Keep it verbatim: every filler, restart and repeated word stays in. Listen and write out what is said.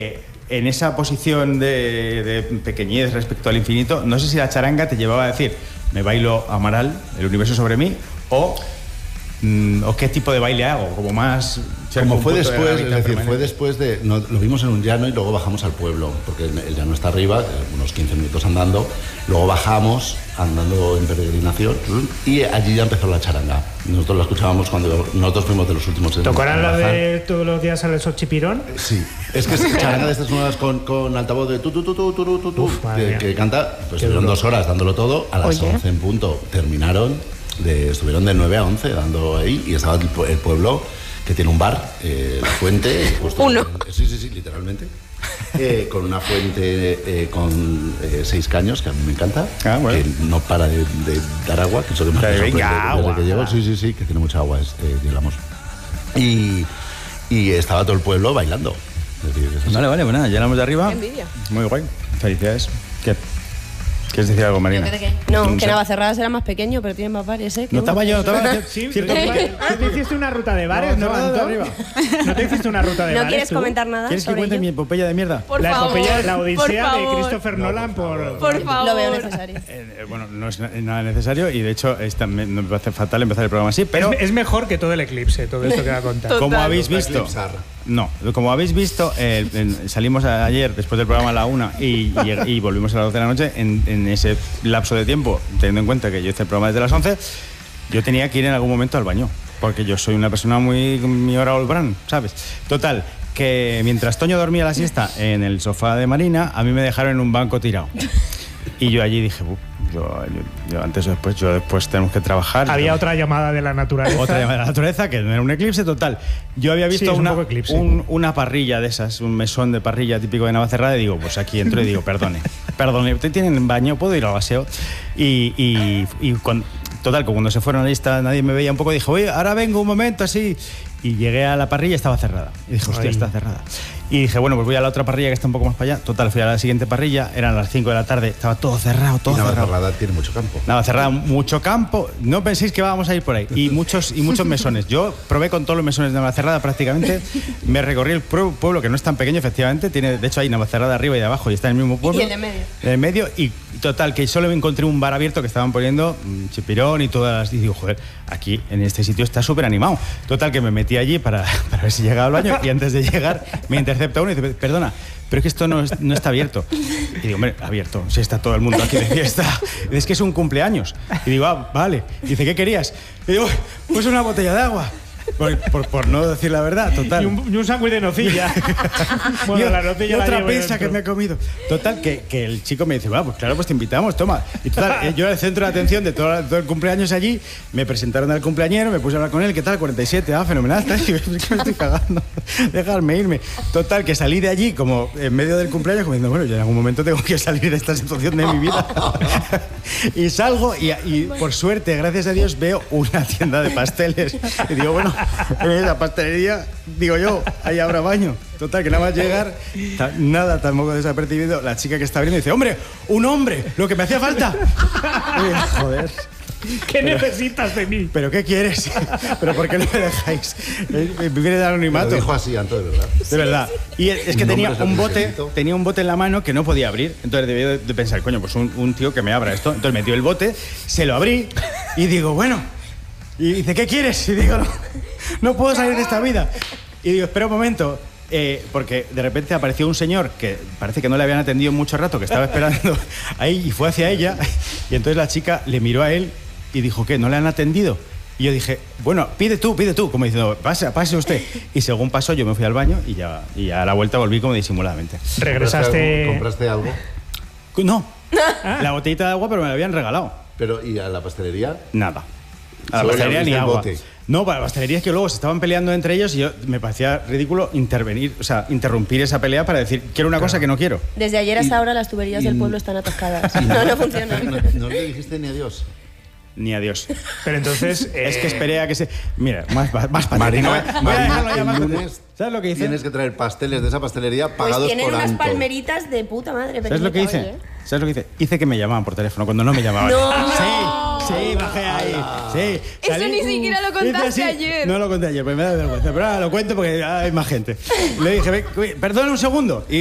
En esa posición de, de pequeñez respecto al infinito, no sé si la charanga te llevaba a decir, me bailo Amaral, el universo sobre mí, o, mm, o qué tipo de baile hago, como más... Como fue después, de es decir, fue después de... No, lo vimos en un llano y luego bajamos al pueblo, porque el llano está arriba, unos quince minutos andando, luego bajamos, andando en peregrinación, y allí ya empezó la charanga. Nosotros la escuchábamos cuando nosotros fuimos de los últimos... ¿Tocarán la de todos los días al Xochipirón? Sí, es que es charanga de estas nuevas con, con altavoz de tu tu tu tu tu tu tu Uf, que, que canta, pues estuvieron dos horas dándolo todo, a las once en punto terminaron, de, estuvieron de nueve a once dando ahí, y estaba el, el pueblo... que tiene un bar, eh, la fuente... Uno. En, sí, sí, sí, literalmente. Eh, con una fuente eh, con eh, seis caños, que a mí me encanta, ah, bueno. que no para de, de dar agua, que eso que me sorprende venga, agua. Que llego. Sí, sí, sí, que tiene mucha agua, es, eh, digamos. Y, y estaba todo el pueblo bailando. Es decir, es vale, vale, bueno, ya llegamos de arriba. Qué envidia. Muy guay. Felicidades. ¿Qué? ¿Quieres decir algo, Marina? ¿Yo qué, qué? No, no, que Navacerrada será más pequeño, pero tiene más bares, ¿eh? No estaba yo, no estaba yo. Sí, ¿cierto? ¿Tú te hiciste una ruta de bares, no, no, no, arriba. ¿No te hiciste una ruta de ¿No bares? ¿No quieres tú? comentar nada? ¿Quieres que cuente ello? mi epopeya de mierda? Por la favor, epopeya, la odisea por de favor. Christopher no, Nolan por... Por favor. Lo veo necesario. Eh, bueno, no es nada necesario y de hecho esta, me, me parece fatal empezar el programa así, pero... Es, es mejor que todo el eclipse, todo esto que va a contar. Como habéis visto... No, como habéis visto, eh, en, salimos a, ayer después del programa a la una y, y, y volvimos a las doce de la noche. En, en ese lapso de tiempo, teniendo en cuenta que yo hice el programa desde las once, yo tenía que ir en algún momento al baño, porque yo soy una persona muy... mi hora Olbran, ¿sabes? Total, que mientras Toño dormía la siesta en el sofá de Marina, a mí me dejaron en un banco tirado. Y yo allí dije, yo, yo, yo antes o después, yo después tenemos que trabajar. Había yo, otra llamada de la naturaleza. Otra llamada de la naturaleza, que no era un eclipse total. Yo había visto sí, una, un eclipse. un, una parrilla de esas, un mesón de parrilla típico de Navacerrada, y digo, pues aquí entro y digo, perdone, perdone, ¿usted tiene baño? ¿Puedo ir al aseo? Y, y, y con, total, cuando se fueron a la lista, nadie me veía un poco, dije, oye, ahora vengo un momento así. Y llegué a la parrilla y estaba cerrada. Y dije, hostia, Ay. está cerrada. Y dije, bueno, pues voy a la otra parrilla que está un poco más para allá. Total, fui a la siguiente parrilla, eran las cinco de la tarde, estaba todo cerrado, todo y cerrado. Navacerrada tiene mucho campo. Navacerrada, mucho campo. No penséis que vamos a ir por ahí. Y muchos, y muchos mesones. Yo probé con todos los mesones de Navacerrada prácticamente. Me recorrí el pueblo, que no es tan pequeño, efectivamente. Tiene, de hecho, hay Navacerrada arriba y de abajo y está en el mismo pueblo. Y el de medio. En el medio. Y total, que solo me encontré un bar abierto que estaban poniendo um, chipirón y todas las... Y digo, joder, aquí en este sitio está súper animado. Total, que me metí allí para, para ver si llegaba al baño y antes de llegar me intercepta uno y dice, perdona, pero es que esto no, es, no está abierto. Y digo, hombre, abierto, si está todo el mundo aquí de fiesta. Y dice, es que es un cumpleaños. Y digo, ah, vale. Y dice, ¿qué querías? Y digo, pues una botella de agua. Por, por, por no decir la verdad, total. Y un, y un sándwich de nocilla. Bueno, y, la nocilla y la otra llevo pizza dentro. que me he comido. Total, que, que el chico me dice, bueno, pues claro, pues te invitamos, toma. Y total, yo era el centro de atención de todo, todo el cumpleaños allí. Me presentaron al cumpleañero, me puse a hablar con él, ¿qué tal? cuarenta y siete, ah, fenomenal. Y me, me estoy cagando, dejarme irme. Total, que salí de allí como en medio del cumpleaños, como diciendo, bueno, yo en algún momento tengo que salir de esta situación de mi vida. Y salgo y, y por suerte, gracias a Dios, veo una tienda de pasteles. Y digo, bueno, en esa pastelería, digo yo, ahí habrá baño. Total, que nada más llegar, ta, nada, tampoco desapercibido, la chica que está abriendo dice, hombre, un hombre, lo que me hacía falta. Y digo, joder. ¿Qué pero, necesitas de mí? ¿Pero qué quieres? ¿Pero por qué no me dejáis vivir de anonimato? Lo dijo así, Anto, de verdad. De verdad. Y es que tenía un bote, tenía un bote en la mano que no podía abrir. Entonces debí de, de pensar, coño, pues un, un tío que me abra esto. Entonces metió el bote, se lo abrí y digo, bueno. Y dice, ¿qué quieres? Y digo, no, no puedo salir de esta vida. Y digo, espera un momento. Eh, porque de repente apareció un señor que parece que no le habían atendido mucho rato, que estaba esperando ahí y fue hacia ella. Y entonces la chica le miró a él y dijo, ¿qué? ¿No le han atendido? Y yo dije, bueno, pide tú, pide tú, como diciendo, pase, pase usted. Y según pasó, yo me fui al baño y ya, y ya a la vuelta volví como disimuladamente. ¿Regresaste? ¿Compraste algo? No, la botellita de agua, pero me la habían regalado. Pero, ¿y a la pastelería? Nada. A la Solo pastelería ni agua. Bote. No, para la pastelería es que luego se estaban peleando entre ellos y yo, me parecía ridículo intervenir, o sea, interrumpir esa pelea para decir, quiero una claro. cosa que no quiero. Desde ayer hasta y, ahora las tuberías y, del pueblo están atascadas. No, no, no funcionan. No, no le dijiste ni adiós. Ni adiós. Pero entonces... Eh... Es que esperé a que se... Mira, más, más patético. Marina, Marina el más lunes ¿sabes lo que hice? Tienes que traer pasteles de esa pastelería pagados pues por Anto. Tienen unas palmeritas de puta madre. ¿Sabes lo que hice? ¿eh? ¿Sabes lo que hice? Hice que me llamaban por teléfono cuando no me llamaban. ¡No! Sí, Sí, bajé ahí. Sí. Eso Salí, ni siquiera lo hice contaste ayer. No lo conté ayer, pues me da vergüenza. Pero ahora lo cuento porque hay más gente. Le dije, "Ve, perdona un segundo". Y